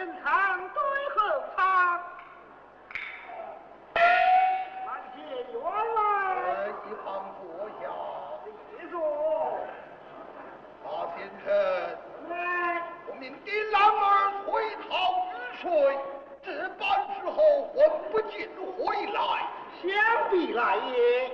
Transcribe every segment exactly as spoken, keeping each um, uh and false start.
前堂对后堂，满街员来。 一旁坐下。 记住， 大先生， 来， 我命的郎儿催讨雨水，这般时候还不进回来， 想必来也。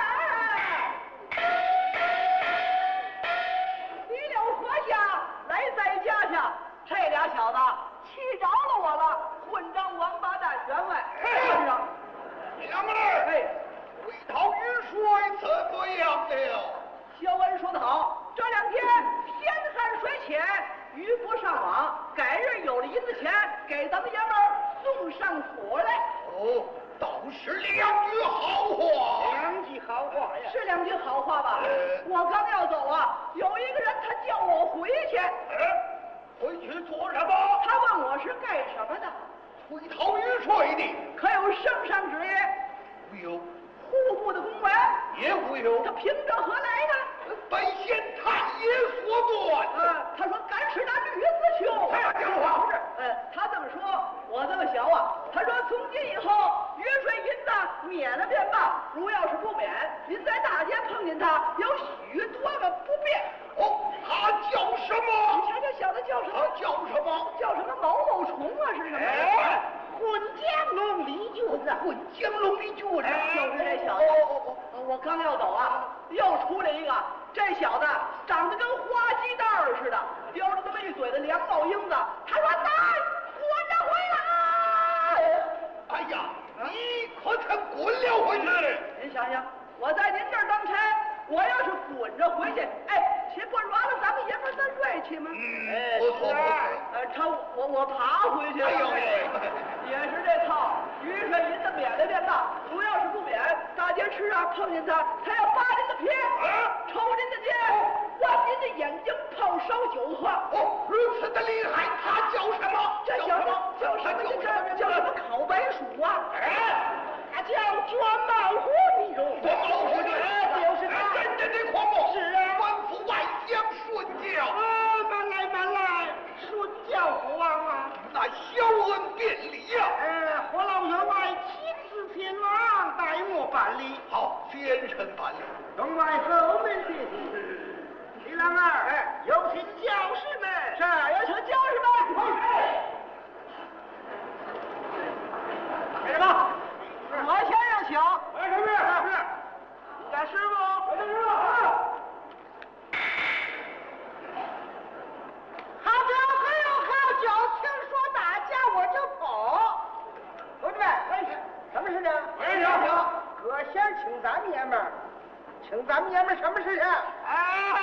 第六阁下来在家下，这俩小子气着了我了，混账王八蛋员外。 哎上， 娘们儿， 哎， 催讨雨水怎么样了？ 肖恩说得好，这两天天寒水浅，渔夫上网，改日有了银子钱，给咱们爷们儿送上火来。 哦，倒是两句好话。 两句好话呀。 是两句好话吧？ 呃我刚要走啊，有一个人他叫我回去， 哎，回去做什么？ 他问我是干什么的， 催讨雨水的。 可有圣上旨意？ 没有， 户部的公文， 也没有。 他凭着何来呢？ 本县太爷所断。 啊，他说干吃那驴子球。 哎呀，讲话不是，呃，他这么说，我这么想啊，他说从今以后雨水银子免了便罢，如要是不免，您在大街碰见他，有许多个不便。 哦，他叫什你么？ 瞧这小子叫什他么？ 叫什么？ 叫什么某某虫啊？是什么？ 哎， 混江龙李九子， 混江龙的角子。 就是这小子。 哦哦哦。 呃我刚要走啊，又出来一个，这小子长得跟花鸡蛋儿似的，叼着这么一嘴的凉帽缨子。他说：“咱滚着回来！” 哎呀，你可曾滚了回去？ 您想想，我在您这儿当差，我要是滚着回去，哎，岂不饶了咱们爷们儿的锐气吗？ 嗯，不错不错。 呃，他我我爬回去了。 哎呦也是这套，雨水银子免了便罢，如要是不免，大街吃啊碰见他，他要扒您的皮，抽您的肩，剜您的眼睛，泡烧酒喝。 哦，如此的厉害，他叫什么？ 这叫什么？叫什么？这叫什么烤白薯啊？ 哎， 他叫卷毛虎你中。 我老虎哎，就是他。 真正的狂魔。 是啊。 吩咐外将顺教。 啊，慢来慢来，顺教父王啊。 那小恩便礼呀。 呃，何老员外亲自前往，代我办理。 好，先生办理。 员外后门谢谢。李郎儿，哎，有请教士们。 是，有请教士们。 干什么？ 我先生请。 哎，什么事？是。 你家师傅。 我的师傅。好酒可有好酒，听说打架我就跑。同志们，什么事情？ 哎呀， 哥先请咱们爷们儿，请咱们爷们儿什么事情？ 啊，